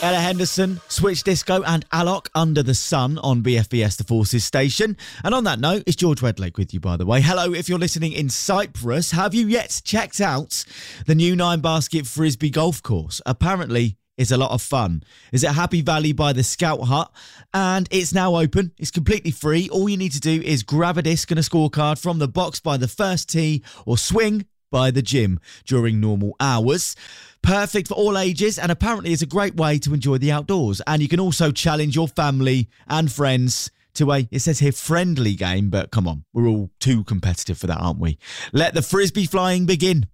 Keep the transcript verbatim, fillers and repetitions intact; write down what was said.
Ella Henderson, Switch Disco and Alok Under the Sun on B F B S The Forces station. And on that note, it's George Redlake with you, by the way. Hello, if you're listening in Cyprus, have you yet checked out the new nine-basket frisbee golf course? Apparently, it's a lot of fun. It's at Happy Valley by the Scout Hut, and it's now open. It's completely free. All you need to do is grab a disc and a scorecard from the box by the first tee or swing by the gym during normal hours. Perfect for all ages, and apparently it's a great way to enjoy the outdoors. And you can also challenge your family and friends to a, it says here, friendly game, but come on, we're all too competitive for that, aren't we? Let the frisbee flying begin.